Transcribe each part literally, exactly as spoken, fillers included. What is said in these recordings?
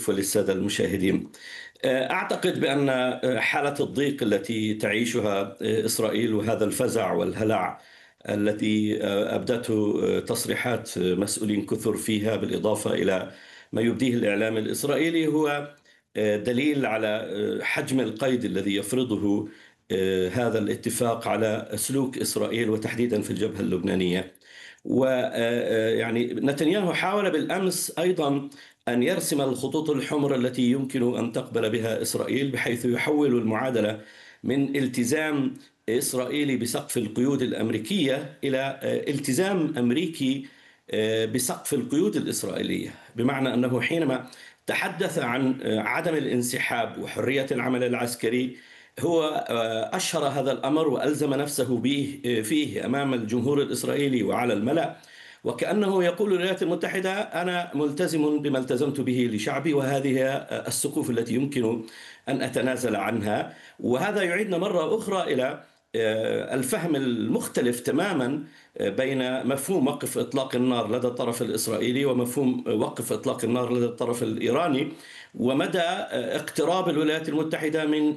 الضيوف وللسادة المشاهدين. أعتقد بأن حالة الضيق التي تعيشها إسرائيل وهذا الفزع والهلع الذي أبدته تصريحات مسؤولين كثر فيها، بالإضافة إلى ما يبديه الإعلام الإسرائيلي، هو دليل على حجم القيد الذي يفرضه هذا الاتفاق على سلوك إسرائيل وتحديدا في الجبهة اللبنانية. ويعني نتنياهو حاول بالأمس أيضا أن يرسم الخطوط الحمر التي يمكن أن تقبل بها إسرائيل، بحيث يحول المعادلة من التزام إسرائيلي بسقف القيود الأمريكية إلى التزام أمريكي بسقف القيود الإسرائيلية، بمعنى أنه حينما تحدث عن عدم الانسحاب وحرية العمل العسكري هو أشهر هذا الأمر وألزم نفسه به فيه أمام الجمهور الإسرائيلي وعلى الملأ، وكأنه يقول للولايات المتحدة أنا ملتزم بما التزمت به لشعبي، وهذه السقوف التي يمكن أن أتنازل عنها. وهذا يعيدنا مرة أخرى إلى الفهم المختلف تماما بين مفهوم وقف إطلاق النار لدى الطرف الإسرائيلي ومفهوم وقف إطلاق النار لدى الطرف الإيراني، ومدى اقتراب الولايات المتحدة من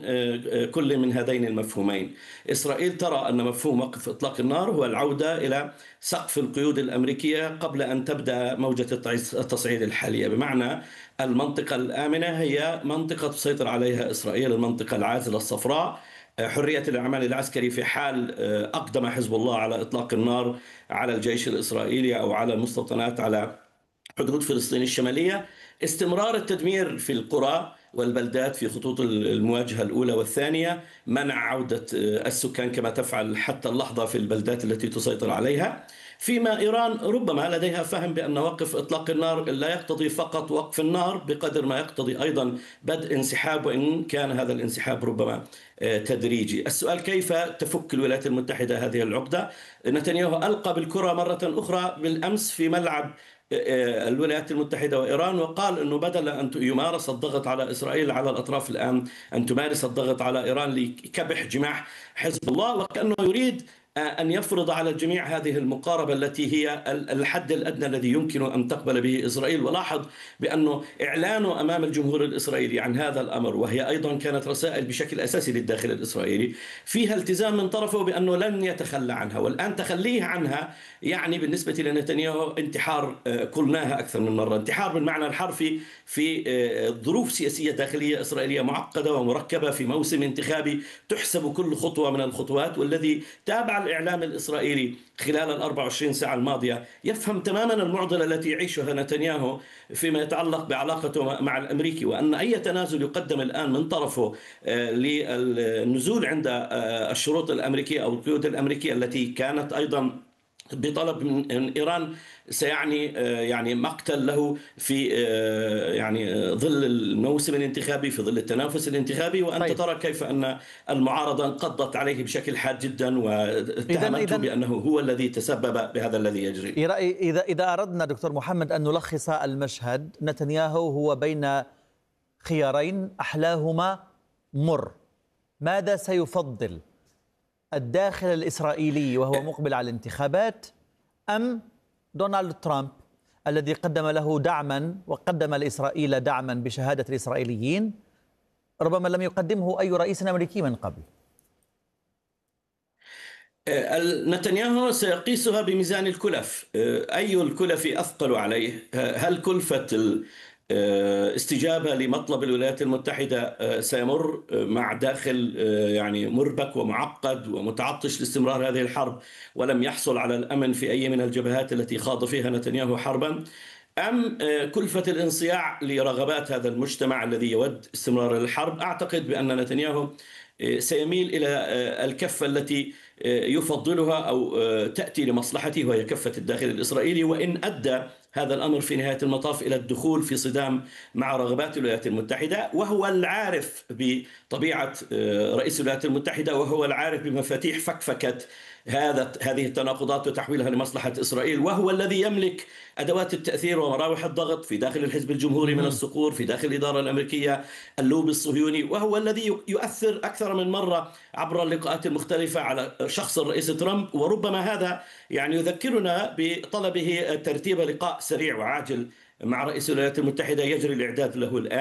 كل من هذين المفهومين. إسرائيل ترى أن مفهوم وقف إطلاق النار هو العودة إلى سقف القيود الأمريكية قبل أن تبدأ موجة التصعيد الحالية، بمعنى المنطقة الآمنة هي منطقة تسيطر عليها إسرائيل، المنطقة العازلة الصفراء، حرية العمل العسكري في حال أقدم حزب الله على إطلاق النار على الجيش الإسرائيلي أو على المستوطنات على حدود فلسطين الشمالية، استمرار التدمير في القرى والبلدات في خطوط المواجهة الأولى والثانية، منع عودة السكان كما تفعل حتى اللحظة في البلدات التي تسيطر عليها. فيما إيران ربما لديها فهم بأن وقف إطلاق النار لا يقتضي فقط وقف النار بقدر ما يقتضي أيضا بدء انسحاب، وإن كان هذا الانسحاب ربما تدريجي. السؤال كيف تفك الولايات المتحدة هذه العقدة؟ نتنياهو ألقى بالكرة مرة أخرى بالأمس في ملعب الولايات المتحدة وإيران، وقال أنه بدل أن يمارس الضغط على إسرائيل على الأطراف الآن أن تمارس الضغط على إيران لكبح جماح حزب الله، وكأنه يريد أن يفرض على الجميع هذه المقاربة التي هي الحد الأدنى الذي يمكن أن تقبل به إسرائيل. ولاحظ بأنه إعلانه أمام الجمهور الإسرائيلي عن هذا الأمر، وهي أيضا كانت رسائل بشكل أساسي للداخل الإسرائيلي، فيها التزام من طرفه بأنه لن يتخلى عنها، والآن تخليه عنها يعني بالنسبة لنتنياهو انتحار، قلناها أكثر من مرة، انتحار بالمعنى الحرفي في ظروف سياسية داخلية إسرائيلية معقدة ومركبة في موسم انتخابي تحسب كل خطوة من الخطوات. والذي تابع الإعلام الإسرائيلي خلال الأربع وعشرين ساعة الماضية يفهم تماما المعضلة التي يعيشها نتنياهو فيما يتعلق بعلاقته مع الأمريكي، وأن أي تنازل يقدم الآن من طرفه للنزول عند الشروط الأمريكية أو القيود الأمريكية التي كانت أيضا بطلب من إيران سيعني يعني مقتل له في يعني ظل الموسم الانتخابي، في ظل التنافس الانتخابي. وأنت طيب. ترى كيف أن المعارضة انقضت عليه بشكل حاد جدا واتهمته بأنه هو الذي تسبب بهذا الذي يجري. إذا إذا أردنا دكتور محمد أن نلخص المشهد، نتنياهو هو بين خيارين أحلاهما مر. ماذا سيفضل؟ الداخل الإسرائيلي وهو مقبل على الانتخابات، أم دونالد ترامب الذي قدم له دعما وقدم لإسرائيل دعما بشهادة الإسرائيليين ربما لم يقدمه أي رئيس أمريكي من قبل؟ نتنياهو سيقيسها بميزان الكلف، أي الكلف أثقل عليه؟ هل كلفة استجابة لمطلب الولايات المتحدة سيمر مع داخل يعني مربك ومعقد ومتعطش لاستمرار هذه الحرب ولم يحصل على الأمن في أي من الجبهات التي خاض فيها نتنياهو حربا، أم كلفة الانصياع لرغبات هذا المجتمع الذي يود استمرار الحرب؟ أعتقد بأن نتنياهو سيميل إلى الكفة التي يفضلها أو تأتي لمصلحته، وهي كفة الداخل الإسرائيلي، وإن أدى هذا الأمر في نهاية المطاف إلى الدخول في صدام مع رغبات الولايات المتحدة. وهو العارف بطبيعة رئيس الولايات المتحدة، وهو العارف بمفاتيح فكفكة هذا هذه التناقضات وتحويلها لمصلحة إسرائيل، وهو الذي يملك أدوات التأثير ومراوح الضغط في داخل الحزب الجمهوري من الصقور، في داخل الإدارة الأمريكية، اللوبي الصهيوني، وهو الذي يؤثر أكثر من مرة عبر اللقاءات المختلفة على شخص الرئيس ترامب. وربما هذا يعني يذكرنا بطلبه ترتيب لقاء سريع وعاجل مع رئيس الولايات المتحدة يجري الإعداد له الآن.